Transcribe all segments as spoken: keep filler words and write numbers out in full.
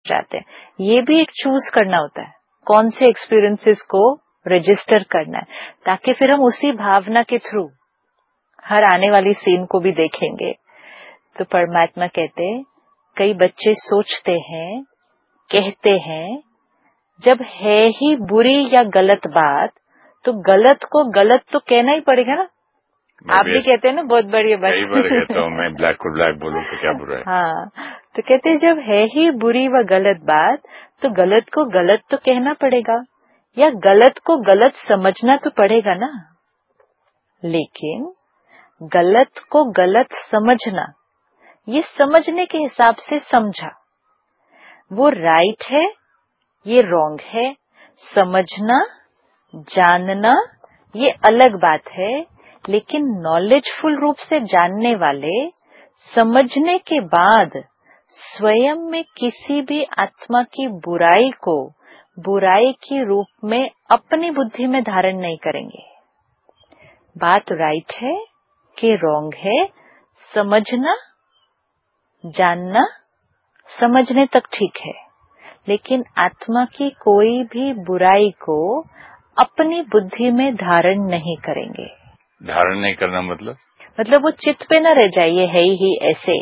जाते हैं। ये भी एक चूज करना होता है, कौन से एक्सपीरियंसेस को रजिस्टर करना है, ताकि फिर हम उसी भावना के थ्रू हर आने वाली सीन को भी देखेंगे। तो परमात्मा कहते हैं, कई बच्चे सोचते हैं, कहते हैं, जब है ही बुरी या गलत बात तो गलत को गलत तो कहना ही पड़ेगा ना। आप भी कहते हैं ना, बहुत बढ़िया बात। कई बार कहता हूँ मैं, ब्लैक को ब्लैक बोलूं तो क्या बुरा है। हाँ, तो कहते हैं जब है ही बुरी व गलत बात तो गलत को गलत तो कहना पड़ेगा, या गलत को गलत समझना तो पड़ेगा ना। लेकिन गलत को गलत समझना, ये समझने के हिसाब से समझा, वो राइट है, ये रॉन्ग है। समझना, जानना, ये अलग बात है। लेकिन नॉलेजफुल रूप से जानने वाले समझने के बाद स्वयं में किसी भी आत्मा की बुराई को बुराई के रूप में अपनी बुद्धि में धारण नहीं करेंगे। बात राइट है कि रॉन्ग है, समझना, जानना, समझने तक ठीक है, लेकिन आत्मा की कोई भी बुराई को अपनी बुद्धि में धारण नहीं करेंगे। धारण नहीं करना मतलब मतलब वो चित्त पे न रह जाए, ये है ही ऐसे।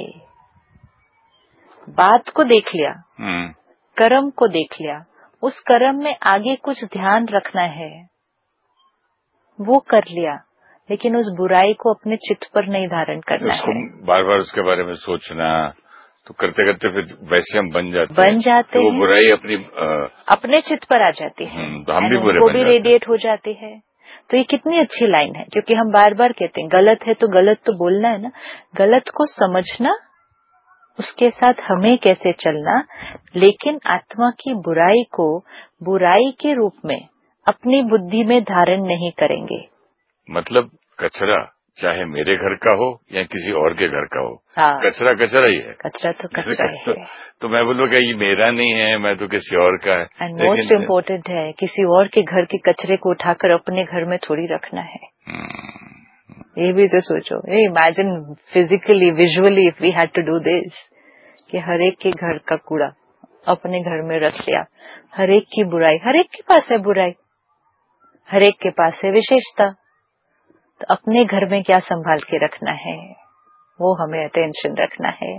बात को देख लिया, कर्म को देख लिया, उस कर्म में आगे कुछ ध्यान रखना है, वो कर लिया, लेकिन उस बुराई को अपने चित्त पर नहीं धारण करना है। बार बार उसके बारे में सोचना, तो करते करते फिर वैसे हम बन जाते बन जाते हैं, तो वो बुराई अपनी आ, अपने चित्त पर आ जाती है, तो हम भी बुरे वो बन भी जाते रेडिएट हो जाती है। तो ये कितनी अच्छी लाइन है, क्योंकि हम बार बार कहते हैं गलत है तो गलत तो बोलना है ना। गलत को समझना, उसके साथ हमें कैसे चलना, लेकिन आत्मा की बुराई को बुराई के रूप में अपनी बुद्धि में धारण नहीं करेंगे। मतलब कचरा चाहे मेरे घर का हो या किसी और के घर का हो, हाँ, कचरा कचरा ही है। कचरा तो कचरा है। तो मैं बोलूँगा ये मेरा नहीं है, मैं तो किसी और का है। एंड मोस्ट इम्पोर्टेंट है, किसी और के घर के कचरे को उठाकर अपने घर में थोड़ी रखना है। hmm. ये भी तो सोचो, imagine physically, visually if we had to do this, कि हर एक के घर का कूड़ा अपने घर में रख लिया, हर एक की बुराई, हर एक के पास है बुराई, हर एक के पास है विशेषता, तो अपने घर में क्या संभाल के रखना है, वो हमें अटेंशन रखना है।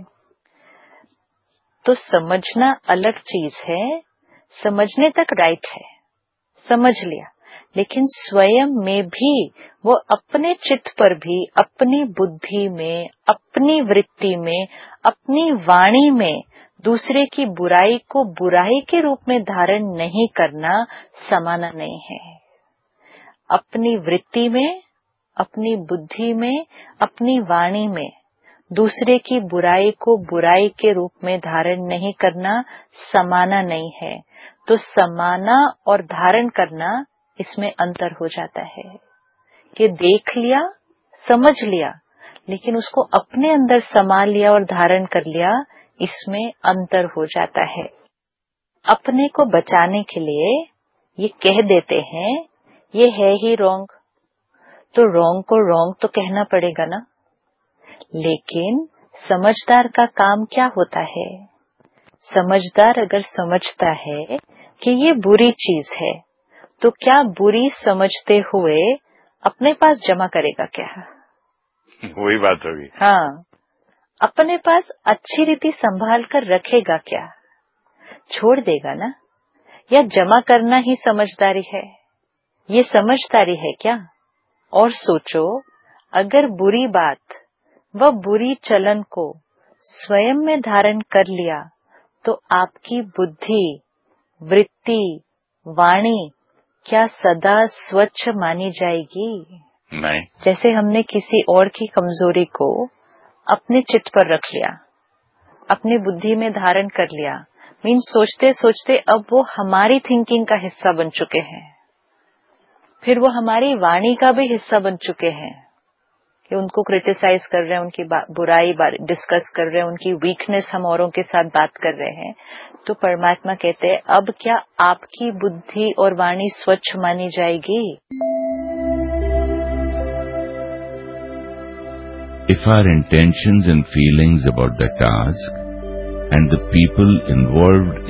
तो समझना अलग चीज है, समझने तक राइट है, समझ लिया, लेकिन स्वयं में भी वो अपने चित्त पर भी, अपनी बुद्धि में, अपनी वृत्ति में, अपनी वाणी में दूसरे की बुराई को बुराई के रूप में धारण नहीं करना समाना नहीं है। अपनी वृत्ति में, अपनी बुद्धि में, अपनी वाणी में दूसरे की बुराई को बुराई के रूप में धारण नहीं करना समाना नहीं है। तो समाना और धारण करना, इसमें अंतर हो जाता है कि देख लिया, समझ लिया, लेकिन उसको अपने अंदर समा लिया और धारण कर लिया, इसमें अंतर हो जाता है। अपने को बचाने के लिए ये कह देते हैं ये है ही रॉन्ग, तो रॉन्ग को रॉन्ग तो कहना पड़ेगा ना। लेकिन समझदार का काम क्या होता है? समझदार अगर समझता है कि ये बुरी चीज है, तो क्या बुरी समझते हुए अपने पास जमा करेगा क्या? वही बात होगी। हाँ, अपने पास अच्छी रीति संभाल कर रखेगा क्या? छोड़ देगा ना? या जमा करना ही समझदारी है? ये समझदारी है क्या? और सोचो, अगर बुरी बात व बुरी चलन को स्वयं में धारण कर लिया, तो आपकी बुद्धि, वृत्ति, वाणी क्या सदा स्वच्छ मानी जाएगी? नहीं। जैसे हमने किसी और की कमजोरी को अपने चित्त पर रख लिया, अपनी बुद्धि में धारण कर लिया, मीन सोचते सोचते अब वो हमारी थिंकिंग का हिस्सा बन चुके हैं, फिर वो हमारी वाणी का भी हिस्सा बन चुके हैं कि उनको क्रिटिसाइज कर रहे हैं, उनकी बुराई डिस्कस कर रहे हैं, उनकी वीकनेस हम औरों के साथ बात कर रहे हैं। तो परमात्मा कहते हैं, अब क्या आपकी बुद्धि और वाणी स्वच्छ मानी जाएगी? If our intentions and feelings about the task and the people involved